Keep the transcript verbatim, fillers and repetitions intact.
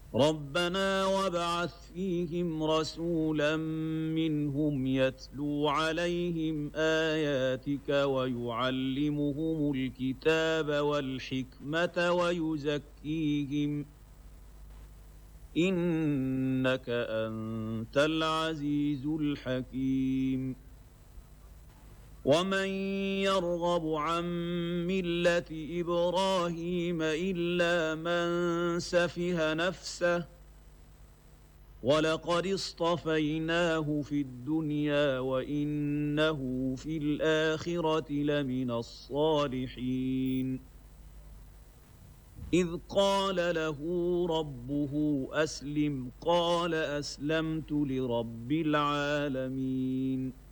ربنا وابعث فيهم رسولا منهم يتلو عليهم آياتك ويعلمهم الكتاب والحكمة ويزكيهم إنك أنت العزيز الحكيم ومن يرغب عن ملة إبراهيم إلا من سفه نفسه ولقد اصطفيناه في الدنيا وإنه في الآخرة لمن الصالحين إذ قال له ربه أسلم قال أسلمت لرب العالمين